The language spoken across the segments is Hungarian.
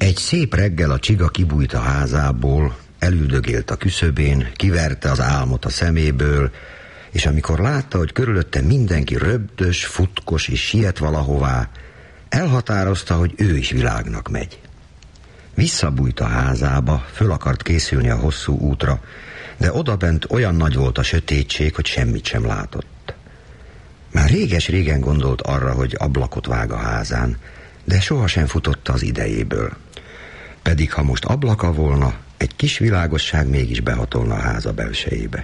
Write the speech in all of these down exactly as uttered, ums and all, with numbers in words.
Egy szép reggel a csiga kibújt a házából, elüldögélt a küszöbén, kiverte az álmot a szeméből, és amikor látta, hogy körülötte mindenki röbdös, futkos és siet valahová, elhatározta, hogy ő is világnak megy. Visszabújt a házába, föl akart készülni a hosszú útra, de odabent olyan nagy volt a sötétség, hogy semmit sem látott. Már réges-régen gondolt arra, hogy ablakot vág a házán, de sohasem futotta az idejéből. Pedig ha most ablaka volna, egy kis világosság mégis behatolna a háza belsejébe.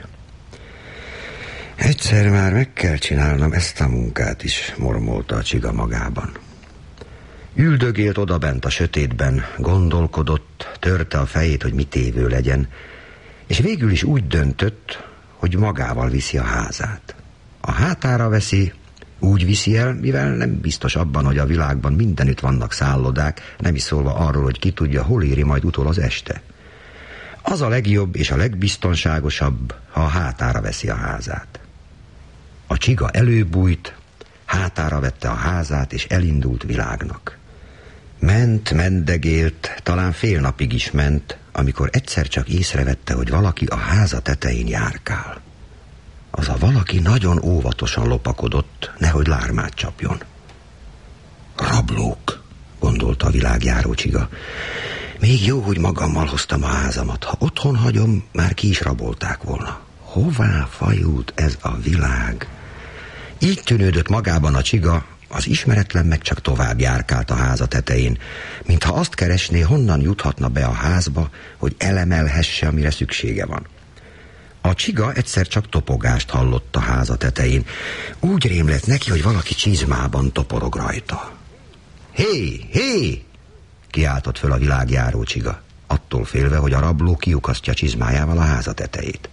Egyszer már meg kell csinálnom ezt a munkát is, mormolta a csiga magában. Üldögélt odabent a sötétben, gondolkodott, törte a fejét, hogy mit évő legyen, és végül is úgy döntött, hogy magával viszi a házát. A hátára veszi, úgy viszi el, mivel nem biztos abban, hogy a világban mindenütt vannak szállodák, nem is szólva arról, hogy ki tudja, hol éri majd utol az este. Az a legjobb és a legbiztonságosabb, ha a hátára veszi a házát. A csiga előbújt, hátára vette a házát, és elindult világnak. Ment, mendegélt, talán fél napig is ment, amikor egyszer csak észrevette, hogy valaki a háza tetején járkál. Az a valaki nagyon óvatosan lopakodott, nehogy lármát csapjon. Rablók, gondolta a világjáró csiga. Még jó, hogy magammal hoztam a házamat. Ha otthon hagyom, már ki is rabolták volna. Hová fajult ez a világ? Így tűnődött magában a csiga, az ismeretlen meg csak tovább járkált a háza tetején, mintha azt keresné, honnan juthatna be a házba, hogy elemelhesse, amire szüksége van. A csiga egyszer csak topogást hallott a háza tetején. Úgy rémlett neki, hogy valaki csizmában toporog rajta. Hé, hé! Kiáltott föl a világjáró csiga, attól félve, hogy a rabló kiukasztja csizmájával a háza tetejét.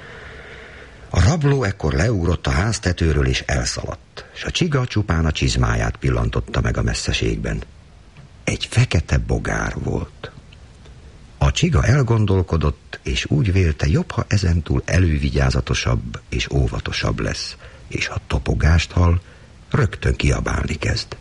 A rabló ekkor leugrott a háztetőről és elszaladt, és a csiga csupán a csizmáját pillantotta meg a messzeségben. Egy fekete bogár volt. A csiga elgondolkodott, és úgy vélte, jobb, ha ezentúl elővigyázatosabb és óvatosabb lesz, és ha topogást hall, rögtön kiabálni kezd.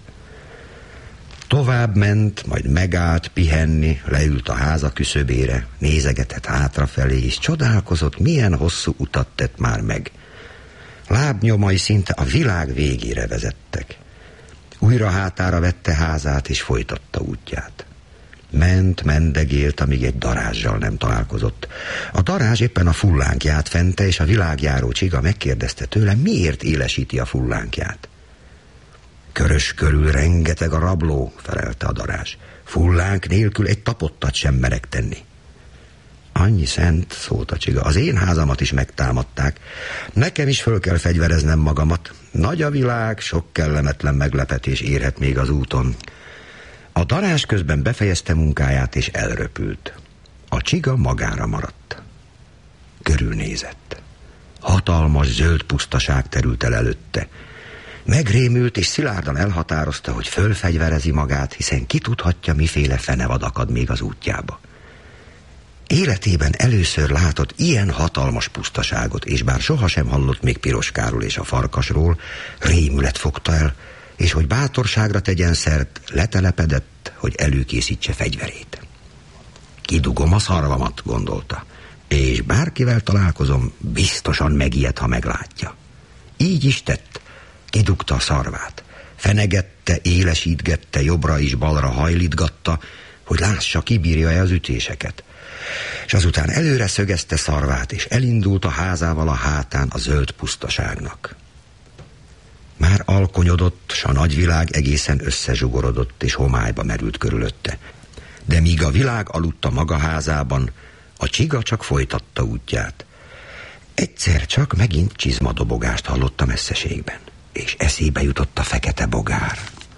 Tovább ment, majd megállt pihenni, leült a háza küszöbére, nézegetett hátrafelé, és csodálkozott, milyen hosszú utat tett már meg. Lábnyomai szinte a világ végére vezettek. Újra hátára vette házát, és folytatta útját. Ment, mendegélt, amíg egy darázssal nem találkozott. A darázs éppen a fullánkját fente, és a világjáró csiga megkérdezte tőle, miért élesíti a fullánkját. Körös körül rengeteg a rabló, felelte a darázs. Fullánk nélkül egy tapottat sem merek tenni. Annyi szent, szólt a csiga, az én házamat is megtámadták. Nekem is föl kell fegyvereznem magamat. Nagy a világ, sok kellemetlen meglepetés érhet még az úton. A darázs közben befejezte munkáját és elröpült. A csiga magára maradt. Körülnézett. Hatalmas zöld pusztaság terült el előtte. Megrémült és szilárdan elhatározta, hogy fölfegyverezi magát, hiszen ki tudhatja, miféle fenevad akad még az útjába. Életében először látott ilyen hatalmas pusztaságot, és bár sohasem hallott még Piroskáról és a farkasról, rémület fogta el, és hogy bátorságra tegyen szert, letelepedett, hogy előkészítse fegyverét. Kidugom a szarvamat, gondolta, és bárkivel találkozom, biztosan megijed, ha meglátja. Így is tett. Kidugta a szarvát, fenegette, élesítgette, jobbra és balra hajlítgatta, hogy lássa, kibírja-e az ütéseket. És azután előre szögezte szarvát, és elindult a házával a hátán a zöld pusztaságnak. Már alkonyodott, s a nagyvilág egészen összezsugorodott, és homályba merült körülötte. De míg a világ aludt a maga házában, a csiga csak folytatta útját. Egyszer csak megint csizmadobogást hallott a messzeségben, és eszébe jutott a fekete bogár.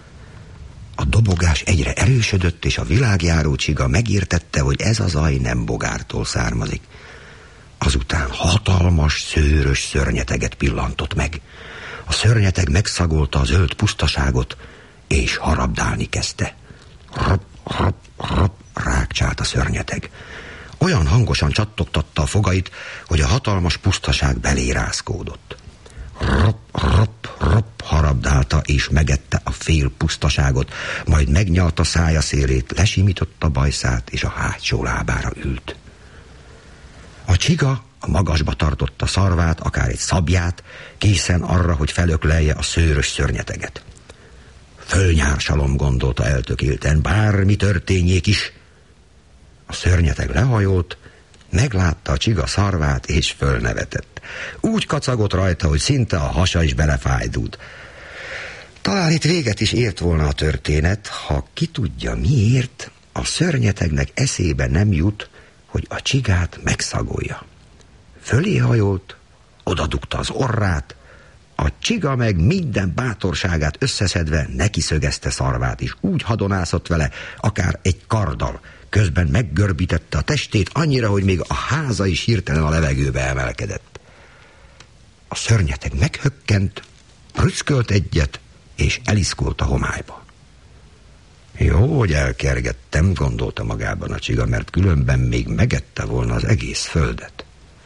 A dobogás egyre erősödött, és a világjáró csiga megértette, hogy ez a zaj nem bogártól származik. Azután hatalmas, szőrös szörnyeteget pillantott meg. A szörnyeteg megszagolta a zöld pusztaságot, és harabdálni kezdte. Rop, rop, rop, rákcsált a szörnyeteg. Olyan hangosan csattogtatta a fogait, hogy a hatalmas pusztaság belé rázkódott. Rop, rop, ropp-harabdálta és megette a fél pusztaságot, majd megnyalta szája szélét, lesimította bajszát, és a hátsó lábára ült. A csiga a magasba tartotta szarvát, akár egy szabját, készen arra, hogy felöklelje a szőrös szörnyeteget. Fölnyársalom, gondolta eltökélten, bármi történjék is. A szörnyeteg lehajolt, meglátta a csiga szarvát, és fölnevetett. Úgy kacagott rajta, hogy szinte a hasa is belefájdult. Talán itt véget is ért volna a történet, ha ki tudja miért, a szörnyetegnek eszébe nem jut, hogy a csigát megszagolja. Fölé hajolt, odadugta az orrát, a csiga meg minden bátorságát összeszedve neki szögezte szarvát, és úgy hadonászott vele, akár egy karddal. Közben meggörbítette a testét annyira, hogy még a háza is hirtelen a levegőbe emelkedett. A szörnyeteg meghökkent, prüszkölt egyet, és eliszkolt a homályba. Jó, hogy elkergettem, gondolta magában a csiga, mert különben még megette volna az egész földet.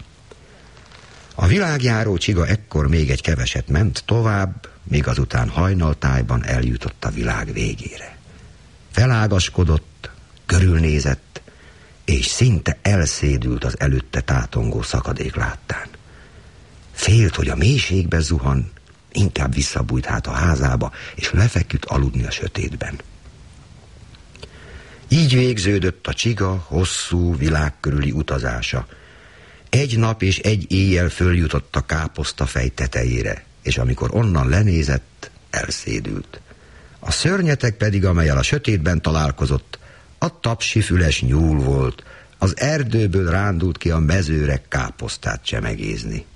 A világjáró csiga ekkor még egy keveset ment tovább, még azután hajnaltájban eljutott a világ végére. Felágaskodott, körülnézett, és szinte elszédült az előtte tátongó szakadék láttán. Félt, hogy a mélységbe zuhan, inkább visszabújt hát a házába, és lefeküdt aludni a sötétben. Így végződött a csiga hosszú világkörüli utazása. Egy nap és egy éjjel följutott a káposztafej tetejére, és amikor onnan lenézett, elszédült. A szörnyeteg pedig, amellyel a sötétben találkozott, a tapsifüles nyúl volt, az erdőből rándult ki a mezőre káposztát csemegézni.